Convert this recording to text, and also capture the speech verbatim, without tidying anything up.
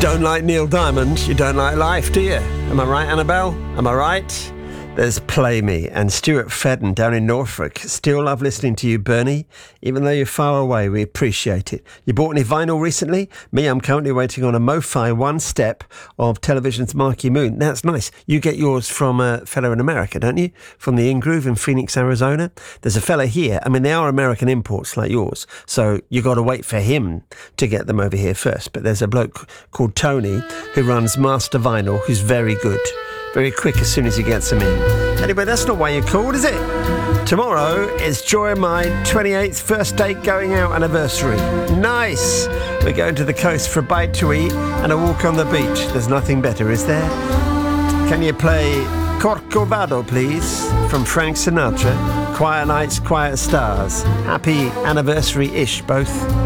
don't like Neil Diamond, you don't like life, do you? Am I right, Annabelle? Am I right? There's Play Me and Stuart Fedden down in Norfolk. Still love listening to you, Bernie. Even though you're far away, we appreciate it. You bought any vinyl recently? Me, I'm currently waiting on a Mo-Fi one step of Television's Marquee Moon. That's nice. You get yours from a fella in America, don't you? From the In-Groove in Phoenix, Arizona. There's a fella here. I mean, they are American imports like yours, so you got to wait for him to get them over here first. But there's a bloke called Tony who runs Master Vinyl, who's very good. Very quick as soon as he gets them in. Anyway, that's not why you're called, is it? Tomorrow is Joy of Mine twenty-eighth first date going out anniversary. Nice! We're going to the coast for a bite to eat and a walk on the beach. There's nothing better, is there? Can you play Corcovado, please? From Frank Sinatra. Quiet Nights, Quiet Stars. Happy anniversary-ish, both.